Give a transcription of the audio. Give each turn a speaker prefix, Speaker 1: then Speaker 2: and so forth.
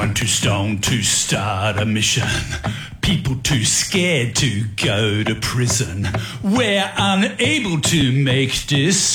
Speaker 1: Turned to stone to start a mission. People too scared to go to prison. We're unable to make decisions.